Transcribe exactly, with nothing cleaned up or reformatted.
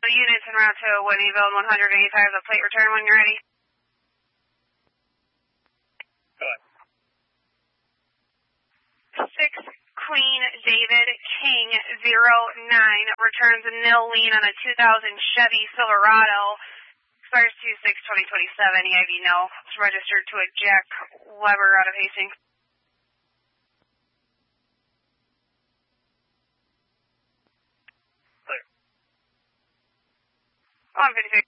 The units en route to Whitneyville and one eighty-five, the plate return when you're ready. Go ahead. Six Queen David King zero nine returns a nil lean on a two thousand Chevy Silverado. Expires two six twenty twenty-seven. E I V no. It's registered to a Jack Weber out of Hastings. Clear. one fifty-six.